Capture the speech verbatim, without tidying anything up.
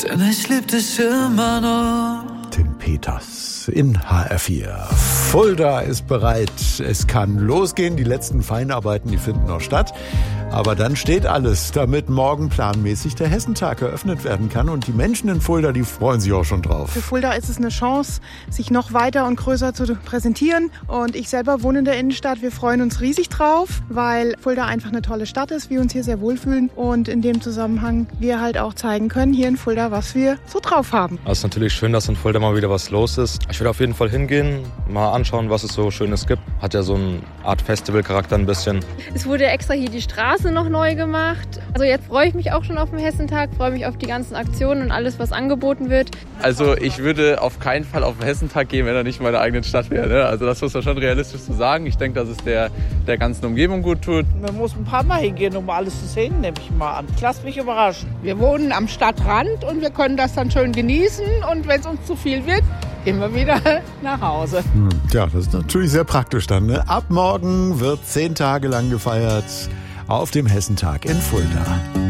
denn ich lieb dich immer noch. Tim Peters in H R vier. Fulda ist bereit. Es kann losgehen. Die letzten Feinarbeiten, die finden noch statt. Aber dann steht alles, damit morgen planmäßig der Hessentag eröffnet werden kann. Und die Menschen in Fulda, die freuen sich auch schon drauf. Für Fulda ist es eine Chance, sich noch weiter und größer zu präsentieren. Und ich selber wohne in der Innenstadt. Wir freuen uns riesig drauf, weil Fulda einfach eine tolle Stadt ist, wir uns hier sehr wohlfühlen. Und in dem Zusammenhang wir halt auch zeigen können, hier in Fulda, was wir so drauf haben. Es ist natürlich schön, dass in Fulda mal wieder was los ist. Ich würde auf jeden Fall hingehen, mal anschauen, was es so Schönes gibt. Hat ja so eine Art Festivalcharakter ein bisschen. Es wurde extra hier die Straße noch neu gemacht. Also jetzt freue ich mich auch schon auf den Hessentag, freue mich auf die ganzen Aktionen und alles, was angeboten wird. Also ich würde auf keinen Fall auf den Hessentag gehen, wenn er nicht in meiner eigenen Stadt wäre. Ne? Also das muss man schon realistisch so sagen. Ich denke, dass es der, der ganzen Umgebung gut tut. Man muss ein paar Mal hingehen, um alles zu sehen, nehme ich mal an. Ich lasse mich überraschen. Wir wohnen am Stadtrand und wir können das dann schön genießen. Und wenn es uns zu viel wird, gehen wir wieder nach Hause. Hm, ja, das ist natürlich sehr praktisch dann. Ne? Ab morgen wird zehn Tage lang gefeiert auf dem Hessentag in Fulda.